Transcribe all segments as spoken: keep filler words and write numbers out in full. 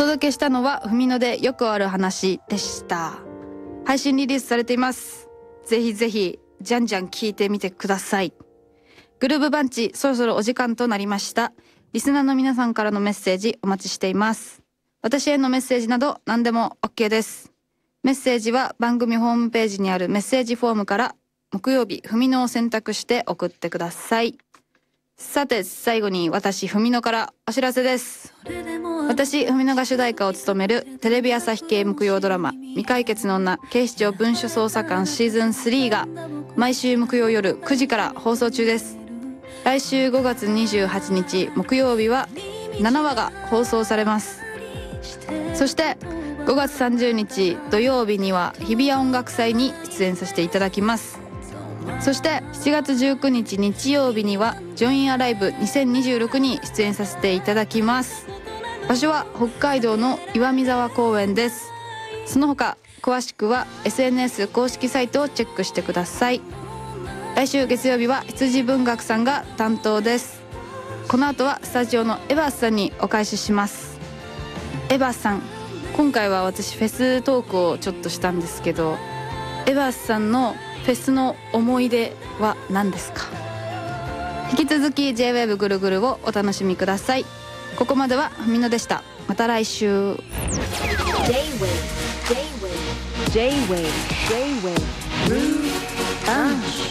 届けしたのはふみのでよくある話でした。配信リリースされています。ぜひぜひじゃんじゃん聞いてみてください。グルーブバンチ、そろそろお時間となりました。リスナーの皆さんからのメッセージお待ちしています。私へのメッセージなど何でも OK です。メッセージは番組ホームページにあるメッセージフォームから木曜日ふみのを選択して送ってください。さて最後に私ふみのからお知らせです。私ふみのが主題歌を務めるテレビ朝日系木曜ドラマ未解決の女警視庁文書捜査官シーズンスリーが毎週木曜夜くじから放送中です。来週ごがつにじゅうはちにち木曜日はななわが放送されます。そしてごがつさんじゅうにち土曜日には日比谷音楽祭に出演させていただきます。そしてしちがつじゅうくにち日曜日にはジョインアライブにせんにじゅうろくに出演させていただきます。場所は北海道の岩見沢公園です。その他詳しくは エスエヌエス 公式サイトをチェックしてください。来週月曜日は羊文学さんが担当です。この後はスタジオのエバースさんにお返しします。エバースさん、今回は私フェストークをちょっとしたんですけど、エバースさんのフェスの思い出は何ですか？引き続き J-ウェーブ ぐるぐるをお楽しみください。ここまではふみのでした。また来週。 J-ウェーブ J-ウェーブ J-ウェーブ J-ウェーブ Groove Punch。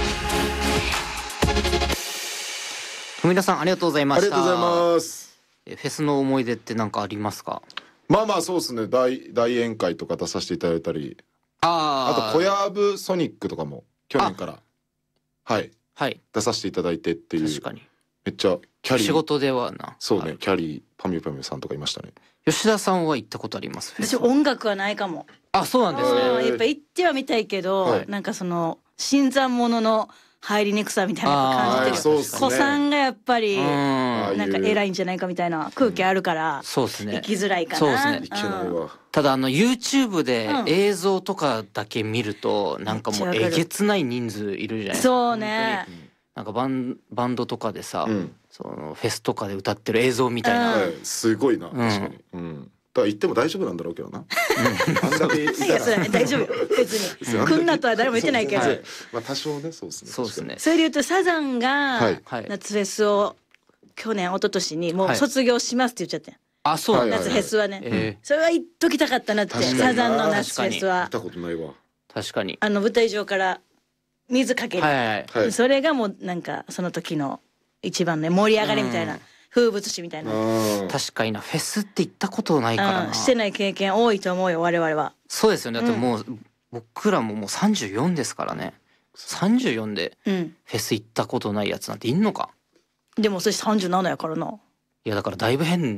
ふみのさんありがとうございました。 ありがとうございます。 フェスの思い出って何かありますか？ まあまあそうですね、 大, 大宴会とか出させていただいたり、ああと小籔ソニックとかも去年からはいはい出させていただいてっていう、 確かにめっちゃキャリー仕事ではな。 そうね、キャリーパミュパミュさんとかいましたね。 吉田さんは行ったことあります？ 私音楽はないかも。 あ、そうなんですね。 うん、やっぱ行ってはみたいけど、 はい、 なんかその新参者の入りにくさみたいな感じてる、 そうですね、 子さんがやっぱりうんなんか偉いんじゃないかみたいな空気あるから、 そうですね、 行きづらいかな。 そうですね、 いけないわ。 ただあの YouTube で映像とかだけ見るとなんかもうえげつない人数いるじゃないですか。 そうね、 なんかバンバンドとかでさ、 うん、 そのフェスとかで歌ってる映像みたいな、 はい、すごいな、確かに、うん、だから言っても大丈夫なんだろうけどな。あんだけいたらいやそれ大丈夫よ別に来んなとは誰も言ってないけど、 はい、まあ多少ね、そうですね、 そうですね。 それで言うとサザンが夏フェスを去年一昨年にもう卒業しますって言っちゃって、 はい、あ、そうなんだ。 夏フェスはね、 えー、 それは言っときたかったなって。サザンの夏フェスは見たことないわ。 確かにあの舞台上から水かける、 はいはいはい、 それがもうなんかその時の一番ね盛り上がりみたいな、風物詩みたいな。 確かにな、フェスって行ったことないからな、 うん、してない経験多いと思うよ我々は。 そうですよね。だってもう、うん、僕らももうさんじゅうよんですからね。さんじゅうよんでフェス行ったことないやつなんていんのか。 うん、でもそれさんじゅうななやからな。 いやだからだいぶ変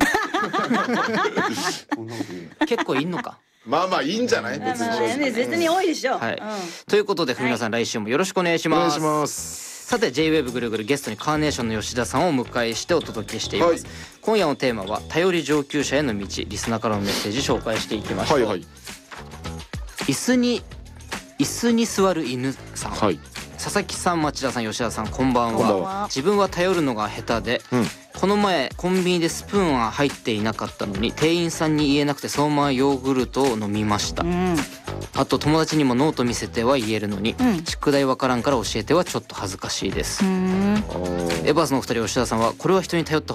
結構いんのか。 まあまあいいんじゃない、別に別に多いでしょ、 はい、 うん、 ということでふみのさん、はい、来週もよろしくお願いします。 お願いします。 さて J-ウェーブ ぐるぐるゲストにカーネーションの吉田さんをお迎えしてお届けしています、はい、今夜のテーマは頼り上級者への道。リスナーからのメッセージ紹介していきましょう。はいはい、椅子に椅子に座る犬さん、はい、佐々木さん、町田さん、吉田さん、こんばんは。こんばんは。自分は頼るのが下手で、うん、この前コンビニでスプーンは入っていなかったのに店員さんに言えなくてそのままヨーグルトを飲みました、うん、あと友達にもノート見せては言えるのに、うん、宿題わからんから教えてはちょっと恥ずかしいです。うん、エバースのお二人、吉田さんはこれは人に頼った